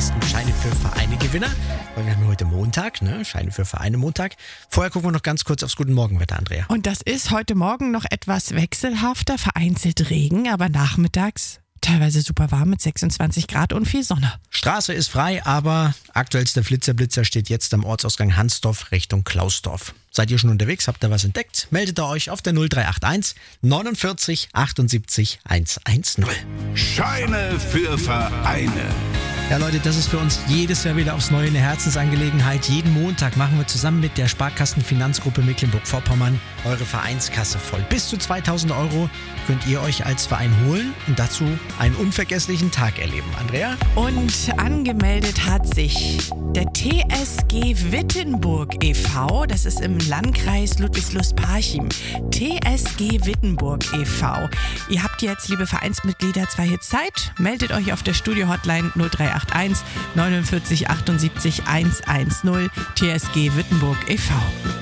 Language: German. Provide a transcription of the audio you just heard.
nächsten Scheine für Vereine Gewinner. Weil wir haben heute Montag, ne? Scheine für Vereine Montag. Vorher gucken wir noch ganz kurz aufs Guten Morgenwetter, Andrea. Und das ist heute Morgen noch etwas wechselhafter, vereinzelt Regen, aber nachmittags teilweise super warm mit 26 Grad und viel Sonne. Straße ist frei, aber aktuellster Blitzer steht jetzt am Ortsausgang Hansdorf Richtung Klausdorf. Seid ihr schon unterwegs? Habt ihr was entdeckt? Meldet ihr euch auf der 0381 49 78 110. Scheine für Vereine. Ja Leute, das ist für uns jedes Jahr wieder aufs Neue eine Herzensangelegenheit. Jeden Montag machen wir zusammen mit der Sparkassenfinanzgruppe Mecklenburg-Vorpommern eure Vereinskasse voll. Bis zu 2000 € könnt ihr euch als Verein holen und dazu einen unvergesslichen Tag erleben. Andrea? Und angemeldet hat sich der TSG Wittenburg e.V., das ist im Landkreis Ludwigslust-Parchim. TSG Wittenburg e.V. Ihr habt jetzt, liebe Vereinsmitglieder, 2 Hits Zeit. Meldet euch auf der Studio-Hotline 0381 49 78 110 TSG Wittenburg e.V.